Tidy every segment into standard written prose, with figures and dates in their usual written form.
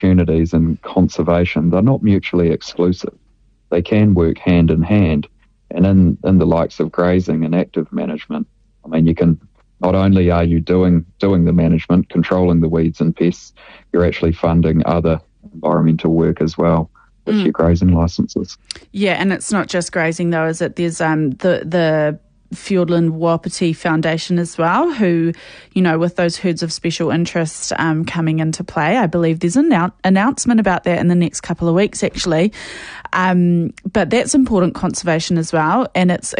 opportunities and conservation, they're not mutually exclusive. They can work hand in hand. And in the likes of grazing and active management, I mean, you can, not only are you doing the management, controlling the weeds and pests, you're actually funding other environmental work as well with your grazing licences. Yeah, and it's not just grazing though, is it? There's the Fiordland Wapiti Foundation as well, who, you know, with those herds of special interest coming into play, I believe there's an announcement about that in the next couple of weeks actually. But that's important conservation as well, and it's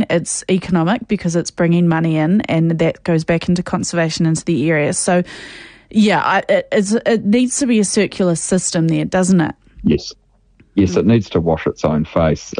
economic because it's bringing money in, and that goes back into conservation into the area. So yeah, it needs to be a circular system there, doesn't it? Yes, it needs to wash its own face.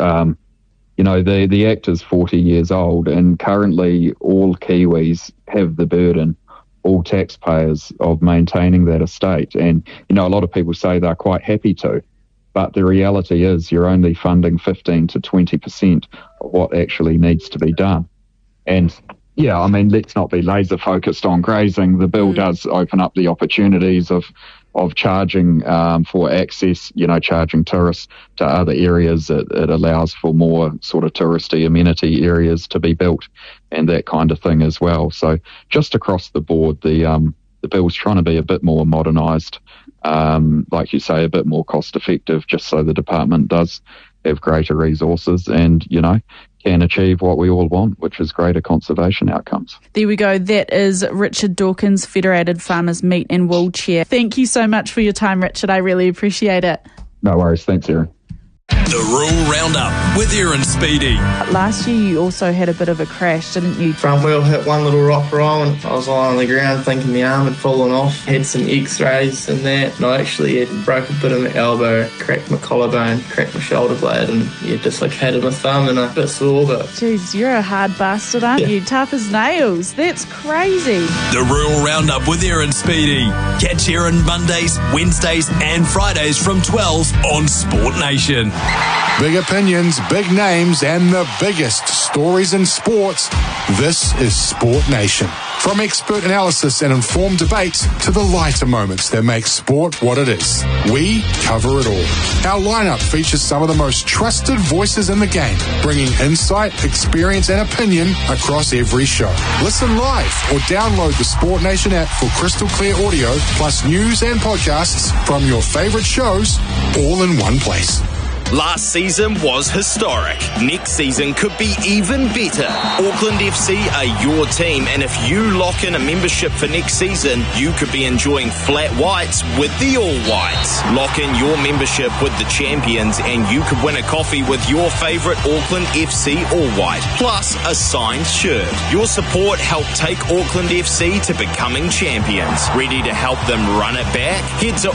You know, the Act is 40 years old, and currently all Kiwis have the burden, all taxpayers, of maintaining that estate. And, you know, a lot of people say they're quite happy to, but the reality is you're only funding 15 to 20% of what actually needs to be done. And, yeah, I mean, let's not be laser focused on grazing. The bill does open up the opportunities of charging for access, you know, charging tourists to other areas. It allows for more sort of touristy amenity areas to be built and that kind of thing as well. So just across the board, the bill's trying to be a bit more modernised, like you say, a bit more cost effective, just so the department does have greater resources and, you know, can achieve what we all want, which is greater conservation outcomes. There we go. That is Richard Dawkins, Federated Farmers Meat and Wool Chair. Thank you so much for your time, Richard. I really appreciate it. No worries. Thanks, Erin. The Rural Roundup with Erin Speedy. Last year you also had a bit of a crash, didn't you? Front wheel hit one little rock roll and I was lying on the ground thinking my arm had fallen off. Had some x-rays and that, and I actually had broke a bit of my elbow, cracked my collarbone, cracked my shoulder blade, and dislocated my thumb and a bit sore. But jeez, you're a hard bastard, aren't you? Tough as nails. That's crazy. The Rural Roundup with Erin Speedy. Catch Erin Mondays, Wednesdays and Fridays from 12 on Sport Nation. Big opinions, big names, and the biggest stories in sports. This is Sport Nation. From expert analysis and informed debate to the lighter moments that make sport what it is, we cover it all. Our lineup features some of the most trusted voices in the game, bringing insight, experience, and opinion across every show. Listen live or download the Sport Nation app for crystal clear audio, plus news and podcasts from your favorite shows, all in one place. Last season was historic. Next season could be even better. Auckland FC are your team, and if you lock in a membership for next season, you could be enjoying flat whites with the All Whites. Lock in your membership with the champions, and you could win a coffee with your favourite Auckland FC All White, plus a signed shirt. Your support helped take Auckland FC to becoming champions. Ready to help them run it back? Head to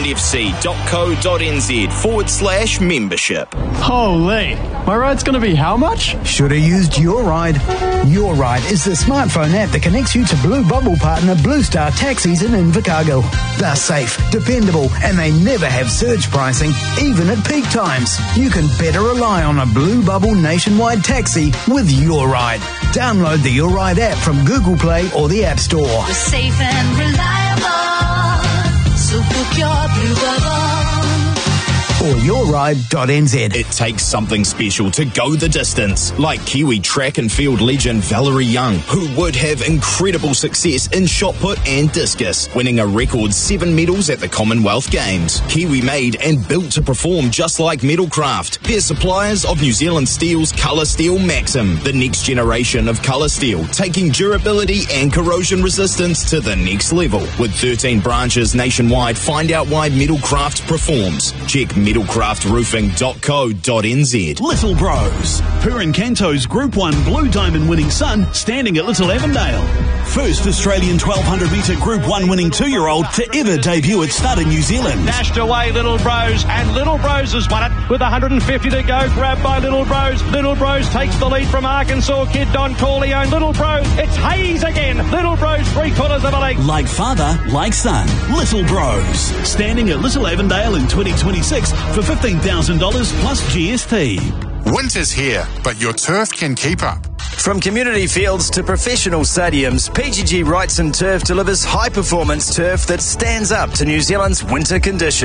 aucklandfc.co.nz/membership. Holy, my ride's going to be how much? Should have used Your Ride. Your Ride is the smartphone app that connects you to Blue Bubble partner Blue Star Taxis in Invercargill. They're safe, dependable, and they never have surge pricing, even at peak times. You can better rely on a Blue Bubble nationwide taxi with Your Ride. Download the Your Ride app from Google Play or the App Store. We're safe and reliable, so book your Blue Bubble. Or yourride.nz. It takes something special to go the distance, like Kiwi track and field legend Valerie Young, who would have incredible success in shot put and discus, winning a record 7 medals at the Commonwealth Games. Kiwi made and built to perform just like Metalcraft. They're suppliers of New Zealand Steel's Colour Steel Maxim, the next generation of colour steel, taking durability and corrosion resistance to the next level. With 13 branches nationwide, find out why Metalcraft performs. Check metalcraftroofing.co.nz. Little Bros. Purin Canto's Group 1 Blue Diamond winning son standing at Little Avondale. First Australian 1200 metre Group 1 winning 2-year-old to ever debut at stud in New Zealand. Dashed away Little Bros, and Little Bros has won it with 150 to go. Grabbed by Little Bros. Little Bros takes the lead from Arkansas kid Don Corleone. Little Bros, it's Hayes again. Little Bros 3/4 of a length. Like father, like son. Little Bros. Standing at Little Avondale in 2026 for $15,000 plus GST. Winter's here, but your turf can keep up. From community fields to professional stadiums, PGG Wrightson Turf delivers high-performance turf that stands up to New Zealand's winter conditions.